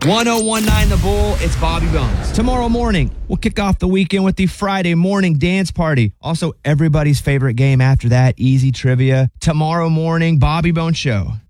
1019 The Bull, it's Bobby Bones. Tomorrow morning, we'll kick off the weekend with the Friday morning dance party. Also, everybody's favorite game after that, easy trivia. Tomorrow morning, Bobby Bones Show.